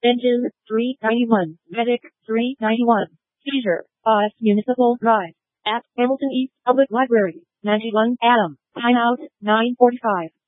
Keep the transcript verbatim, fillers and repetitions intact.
Engine, three ninety-one. Medic, three ninety-one. Seizure, five Municipal Drive. At Hamilton East Public Library, ninety-one Adam. Timeout, nine forty-five.